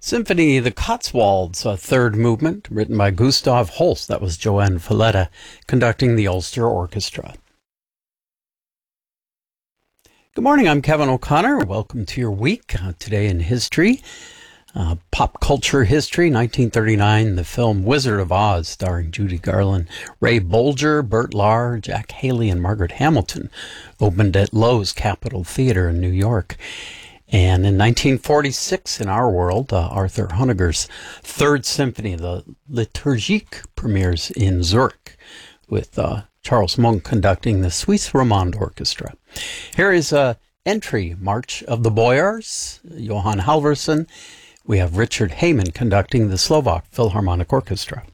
Symphony The Cotswolds, a third movement, written by Gustav Holst. That was Joanne Falletta conducting the Ulster Orchestra. Good morning, I'm Kevin O'Connor. Welcome to your week. Today in history, pop culture history, 1939, the film Wizard of Oz, starring Judy Garland, Ray Bolger, Burt Lahr, Jack Haley, and Margaret Hamilton, opened at Loew's Capitol Theater in New York. And in 1946, in our world, Arthur Honegger's Third Symphony, the Liturgique, premieres in Zurich with Charles Monk conducting the Suisse Romande Orchestra. Here is a entry, March of the Boyars, Johann Halvorsen. We have Richard Heyman conducting the Slovak Philharmonic Orchestra.